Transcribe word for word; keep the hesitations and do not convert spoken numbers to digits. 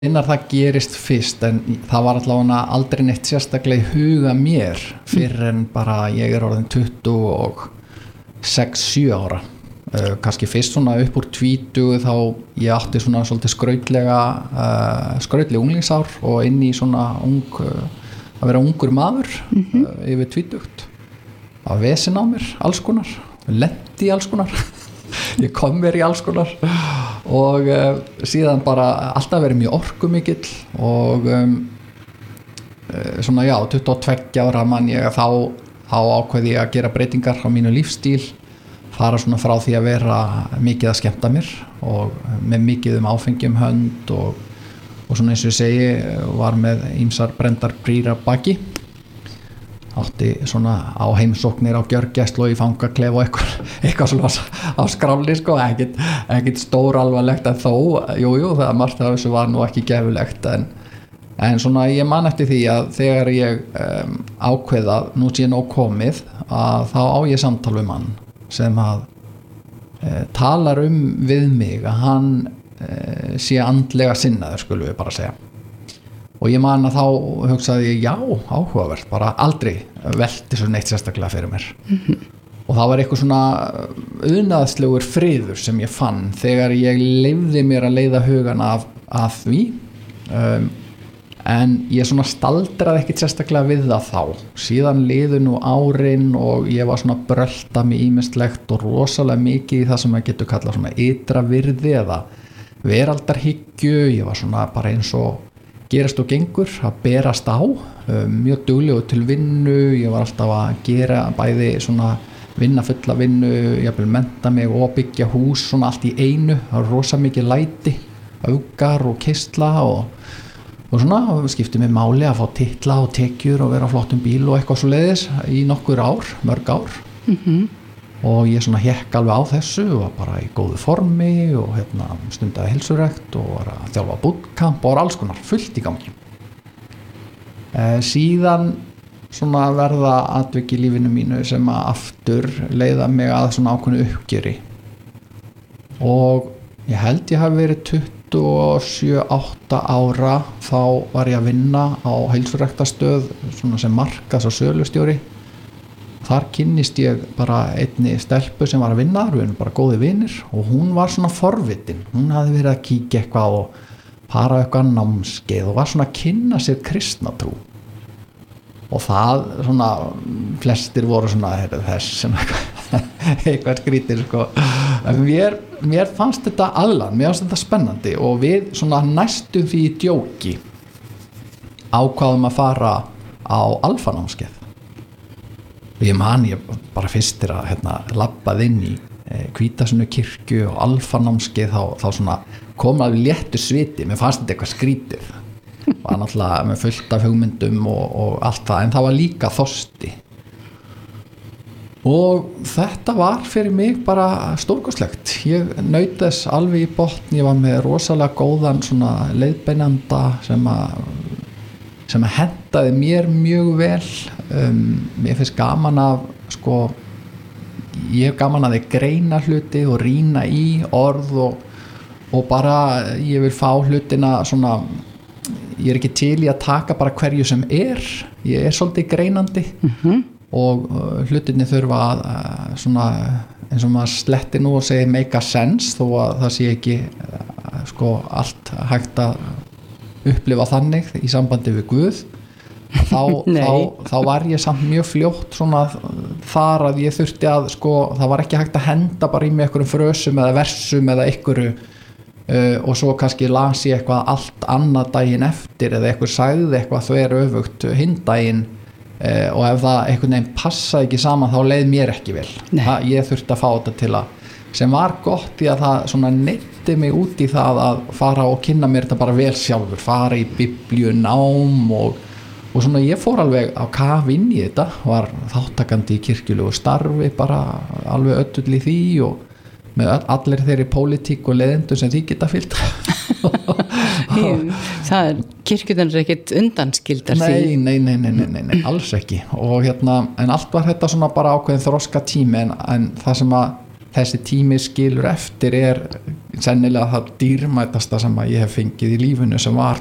innar það gerist fyrst en það var allavega aldrei neitt sérstaklega í huga mér fyrir en bara ég er orðin tuttugu og sex sjö ára uh, kannski fyrst svona upp úr tvítugu þá ég átti svona svolítið skrautlega uh, skrautlega unglingsár og inn í svona ung uh, að vera ungur maður mm-hmm. uh, yfir tvítugt að vesen á mér alls konar lenti í alls konar ég kom mér í alls konar og uh, síðan bara alltaf verið mjög orkumikill og um, uh, svona já, tuttugu og tveggja ára man ég að þá, þá ákveði ég að gera breytingar á mínu lífstíl fara svona frá því að vera mikið að skemmta mér og með mikið um áfengjum hönd og, og svona eins og ég segi var með ýmsar brendar brýr að baki átti svona á heimsóknir á gjörgæslu og í fangaklef og eitthvað, eitthvað svona á skráli sko, ekkert, ekkert stór alvarlegt en þó, jú, jú, það margt af þessu var nú ekki gefulegt en, en svona ég man eftir því að þegar ég um, ákveða, nú sé ég nóg komið að þá á ég samtal við mann sem að e, talar um við mig að hann e, sé andlega sinnaður skulum við bara segja og ég man að þá hugsaði ég já, áhugavert, bara aldrei velti svo neitt sérstaklega fyrir mér mm-hmm. og það var eitthvað svona unaðslegur friður sem ég fann þegar ég leyfði mér að leiða hugan af, af því um, en ég svona staldraði ekkit sérstaklega við það þá síðan liðu nú árin og ég var svona brölta með ýmislegt og rosalega mikið í það sem maður getur kallað svona ytra virði eða veraldarhyggju, ég var svona bara eins og gerast og gengur að berast á um, mjög duglegur til vinnu ég var alltaf að gera bæði svona vinna fulla vinnu jafnvel mennta mig og byggja hús svona allt í einu, það var rosa mikið læti augar og kistla og, og svona skipti mig máli að fá titla og tekjur og vera á flottum bíl og eitthvað svo leiðis í nokkur ár, mörg ár mm-hmm. og ég svona hékk alveg á þessu og var bara í góðu formi og hérna stundaði heilsurækt og var að þjálfa bootcamp og var alls konar fullt í gangi e, síðan svona verða atvik í lífinu mínu sem að aftur leiða mig að svona ákveðnu uppgjöri og ég held ég hafi verið tuttugu og sjö átta ára þá var ég að vinna á heilsuræktastöð svona sem markaðs- og sölustjóri þar kynnist ég bara einni stelpu sem var að vinna, við erum bara góði vinir og hún var svona forvitin hún hafði verið að kíkja eitthvað og fara eitthvað námskeið og var svona að kynna sér kristnatrú og það svona flestir voru svona þess sem eitthvað skrítið sko. en mér, mér fannst þetta allan, mér fannst þetta spennandi og við svona næstum því í djóki ákváðum að fara á alfanámskeið ég man ég bara fyrstir að hérna, labbað inn í e, Hvítasunnu kirkju og alfanámskeið þá, þá svona kom að við léttu sviti mér fannst þetta eitthvað skrítið var náttúrulega með fullt af hugmyndum og, og allt það en það var líka þorsti og þetta var fyrir mig bara stórkostlegt ég naut þess alveg í botn ég var með rosalega góðan svona leiðbeinanda sem að sem að hentaði mér mjög vel um, mér finnst gaman að sko ég hef gaman að þið greina hluti og rýna í orð og, og bara ég vil fá hlutina svona ég er ekki til í að taka bara hverju sem er ég er svolítið greinandi mm-hmm. og uh, hlutinni þurfa að uh, svona eins og maður sletti nú og segir make a sense þó að það sé ekki uh, sko allt hægt að upplifa þannig í sambandi við Guð þá, þá, þá var ég samt mjög fljótt svona þar að ég þurfti að sko það var ekki hægt að henda bara í mig einhverjum frösum eða versum eða einhverju uh, og svo kannski las ég eitthvað allt annað daginn eftir eða eitthvað sagði eitthvað þver öfugt hinn daginn uh, og ef það einhvern veginn passaði ekki saman þá leið mér ekki vel það, ég þurfti að fá þetta til að sem var gott í að það svona neytti mig út í það að fara og kynna mér þetta bara vel sjálfur, fara í biblíunám og, og svona ég fór alveg á kaf inn í þetta, var þáttakandi í kirkjulegu starfi bara alveg öll í því og með allir þeirri pólitík og leiðendum sem því geta fyllt. Það er kirkjurnar er ekkert undanskildar nei, því. Nei, nei, nei, nei, nei, nei, alls ekki og hérna, en allt var þetta svona bara ákveðin þroska tími en, en það sem að þessi tími skilur eftir er sennilega það dýrmætasta sem að ég hef fengið í lífinu sem var